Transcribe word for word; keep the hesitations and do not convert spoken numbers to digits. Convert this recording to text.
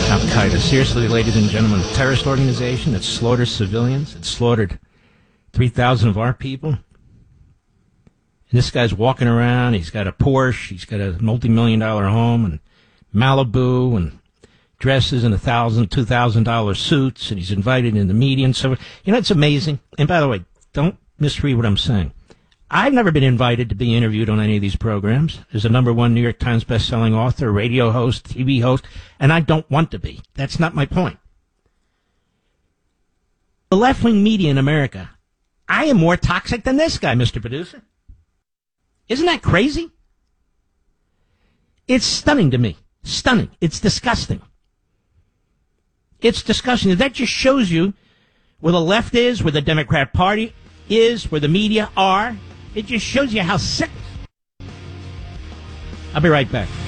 Al-Qaeda. Seriously, ladies and gentlemen, a terrorist organization that slaughters civilians. It slaughtered three thousand of our people. And this guy's walking around. He's got a Porsche. He's got a multi-million dollar home and Malibu and dresses in a thousand, two thousand dollar suits. And he's invited in the media and so. You know, it's amazing. And by the way, don't misread what I'm saying. I've never been invited to be interviewed on any of these programs as a number one New York Times best-selling author, radio host, T V host, and I don't want to be. That's not my point. The left-wing media in America, I am more toxic than this guy, Mister Producer. Isn't that crazy? It's stunning to me. Stunning. It's disgusting. It's disgusting. That just shows you where the left is, where the Democrat Party is, where the media are. It just shows you how sick. I'll be right back.